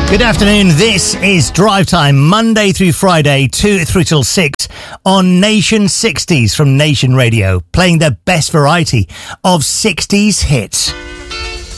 Good afternoon. This is Drive Time, Monday through Friday, 2 through till 6 on Nation 60s from Nation Radio, playing the best variety of 60s hits.